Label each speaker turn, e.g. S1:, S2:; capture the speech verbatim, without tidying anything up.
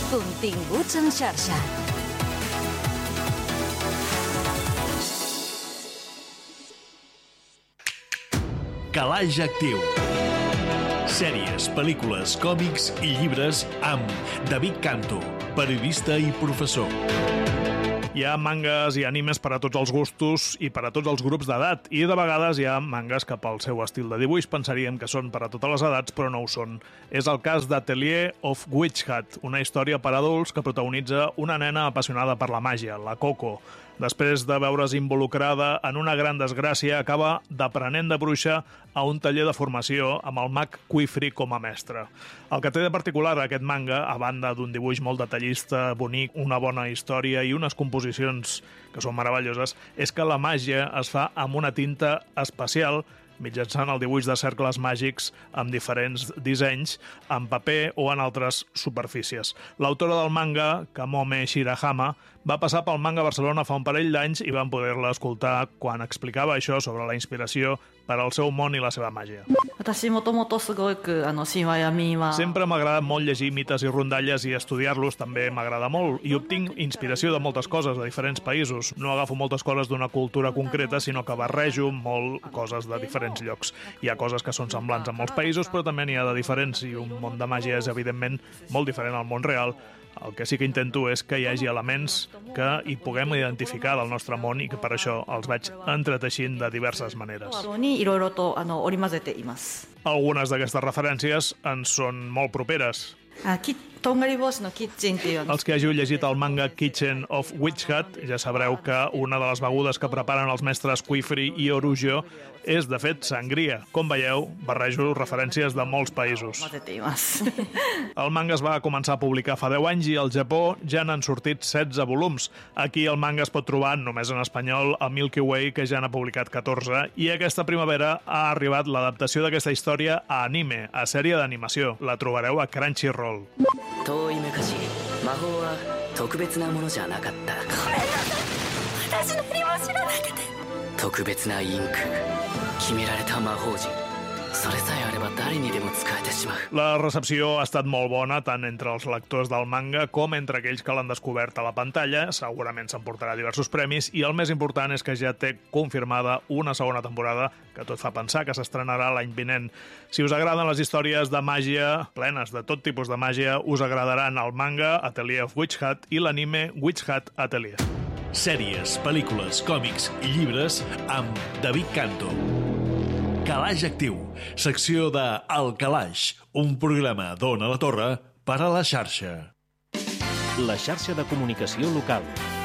S1: Continguts en xarxa.
S2: Calaix Actiu. Sèries, pel·lícules, còmics i llibres amb David Canto, periodista i professor.
S3: Hi ha mangas i animes per a tots els gustos i per a tots els grups d'edat, i de vegades hi ha mangas que pel seu estil de dibuix pensaríem que són per a totes les edats, però no ho són. És el cas d'Atelier of Witch Hat, una història per adults que protagonitza una nena apassionada per la màgia, la Coco. Després de veure's involucrada en una gran desgràcia, acaba d'aprenent de bruixa a un taller de formació amb el mag Quifri com a mestre. El que té de particular aquest manga, a banda d'un dibuix molt detallista, bonic, una bona història i unes composicions que són meravelloses, és que la màgia es fa amb una tinta especial mitjançant el dibuix de cercles màgics amb diferents dissenys, en paper o en altres superfícies. L'autora del manga, Kamome Shirahama, va passar pel Manga Barcelona fa un parell d'anys i vam poder-la escoltar quan explicava això sobre la inspiració per al seu món i la seva màgia. Sempre m'ha agradat molt llegir mites i rondalles i estudiar-los també m'agrada molt i obtinc inspiració de moltes coses de diferents països. No agafo moltes coses d'una cultura concreta, sinó que barrejo molt coses de diferents llocs. Hi ha coses que són semblants en molts països, però també n'hi ha de diferents i un món de màgia és evidentment molt diferent al món real. El que sí que intento és que hi hagi elements que hi puguem identificar del nostre món i que per això els vaig entreteixint de diverses maneres. Algunes d'aquestes referències ens són molt properes. Els que hàgiu llegit el manga Kitchen of Witch Hat ja sabreu que una de les begudes que preparen els mestres Quifri i Orujo és, de fet, sangria. Com veieu, barrejo referències de molts països. El manga es va començar a publicar fa deu anys i al Japó ja n'han sortit setze volums. Aquí el manga es pot trobar només en espanyol a Milky Way, que ja n'ha publicat catorze, i aquesta primavera ha arribat l'adaptació d'aquesta història a anime, a sèrie d'animació. La trobareu a Crunchyroll.
S4: 遠い昔魔法は特別なものじゃなかった。ごめんなさい、私何も知らなくて。特別なインク、決められた魔法陣、それさえあれば誰にでも使えてしまう。
S3: La recepció ha estat molt bona tant entre els lectors del manga com entre aquells que l'han descobert a la pantalla. Segurament s'emportarà diversos premis i el més important és que ja té confirmada una segona temporada que tot fa pensar que s'estrenarà l'any vinent. Si us agraden les històries de màgia, plenes de tot tipus de màgia, us agradaran el manga Atelier of Witch Hat i l'anime Witch Hat Atelier.
S2: Sèries, pel·lícules, còmics i llibres amb David Canto. Calaix Actiu, secció de El Calaix, un programa d'Ona la Torre per a la xarxa.
S5: La xarxa de comunicació local.